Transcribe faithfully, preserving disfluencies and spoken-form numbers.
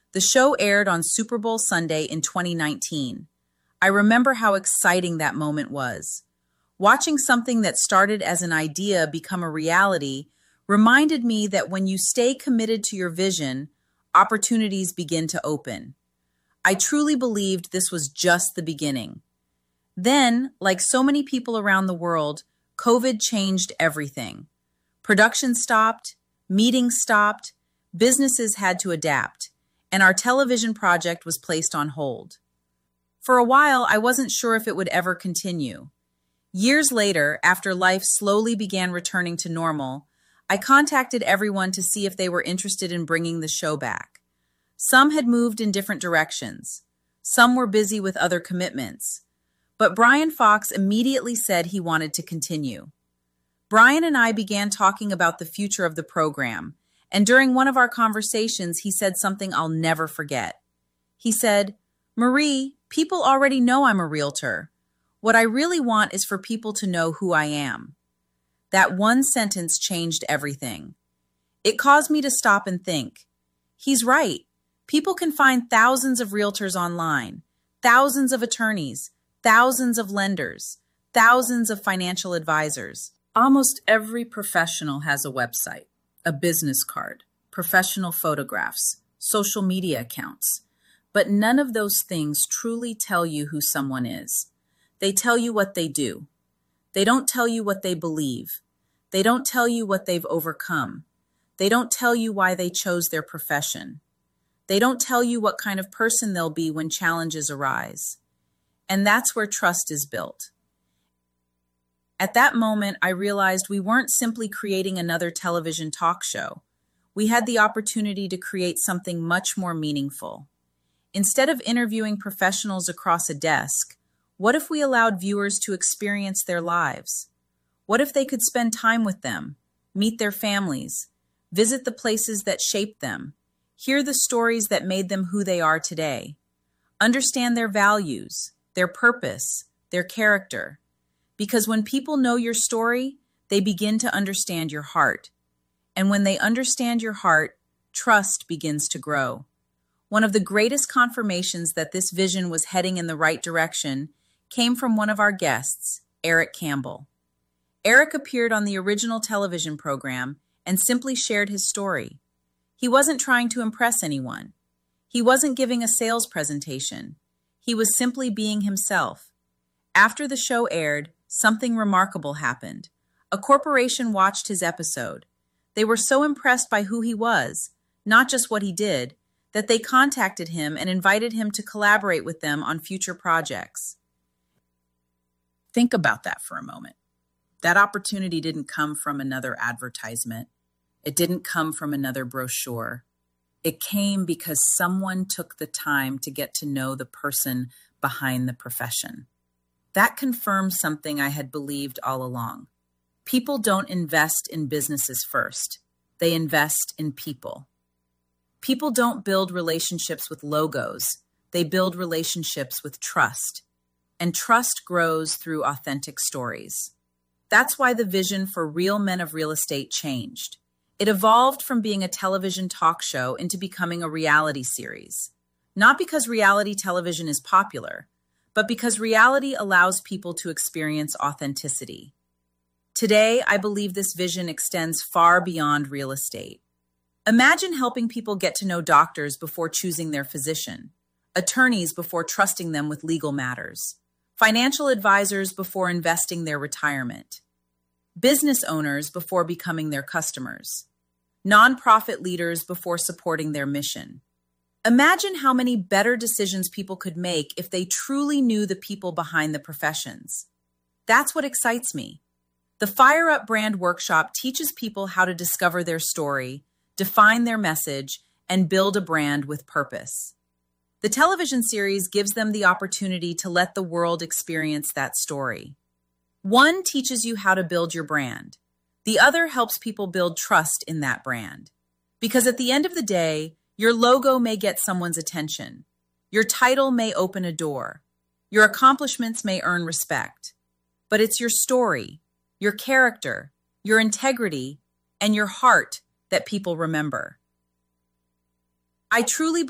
The show aired on Super Bowl Sunday in twenty nineteen. I remember how exciting that moment was. Watching something that started as an idea become a reality reminded me that when you stay committed to your vision, opportunities begin to open. I truly believed this was just the beginning. Then, like so many people around the world, COVID changed everything. Production stopped, meetings stopped, businesses had to adapt, and our television project was placed on hold. For a while, I wasn't sure if it would ever continue. Years later, after life slowly began returning to normal, I contacted everyone to see if they were interested in bringing the show back. Some had moved in different directions. Some were busy with other commitments. But Brian Fox immediately said he wanted to continue. Brian and I began talking about the future of the program, and during one of our conversations, he said something I'll never forget. He said, "Marie, people already know I'm a realtor. What I really want is for people to know who I am." That one sentence changed everything. It caused me to stop and think. He's right. People can find thousands of realtors online, thousands of attorneys, thousands of lenders, thousands of financial advisors. Almost every professional has a website, a business card, professional photographs, social media accounts. But none of those things truly tell you who someone is. They tell you what they do. They don't tell you what they believe. They don't tell you what they've overcome. They don't tell you why they chose their profession. They don't tell you what kind of person they'll be when challenges arise. And that's where trust is built. At that moment, I realized we weren't simply creating another television talk show. We had the opportunity to create something much more meaningful. Instead of interviewing professionals across a desk, what if we allowed viewers to experience their lives? What if they could spend time with them, meet their families, visit the places that shaped them, hear the stories that made them who they are today, understand their values, their purpose, their character? Because when people know your story, they begin to understand your heart. And when they understand your heart, trust begins to grow. One of the greatest confirmations that this vision was heading in the right direction came from one of our guests, Eric Campbell. Eric appeared on the original television program and simply shared his story. He wasn't trying to impress anyone. He wasn't giving a sales presentation. He was simply being himself. After the show aired, something remarkable happened. A corporation watched his episode. They were so impressed by who he was, not just what he did, that they contacted him and invited him to collaborate with them on future projects. Think about that for a moment. That opportunity didn't come from another advertisement. It didn't come from another brochure. It came because someone took the time to get to know the person behind the profession. That confirms something I had believed all along. People don't invest in businesses first. They invest in people. People don't build relationships with logos. They build relationships with trust. And trust grows through authentic stories. That's why the vision for Real Men of Real Estate changed. It evolved from being a television talk show into becoming a reality series. Not because reality television is popular, but because reality allows people to experience authenticity. Today, I believe this vision extends far beyond real estate. Imagine helping people get to know doctors before choosing their physician, attorneys before trusting them with legal matters, financial advisors before investing their retirement, business owners before becoming their customers, nonprofit leaders before supporting their mission. Imagine how many better decisions people could make if they truly knew the people behind the professions. That's what excites me. The Fire Up Brand Workshop teaches people how to discover their story, define their message, and build a brand with purpose. The television series gives them the opportunity to let the world experience that story. One teaches you how to build your brand. The other helps people build trust in that brand. Because at the end of the day, your logo may get someone's attention. Your title may open a door. Your accomplishments may earn respect. But it's your story, your character, your integrity, and your heart that people remember. I truly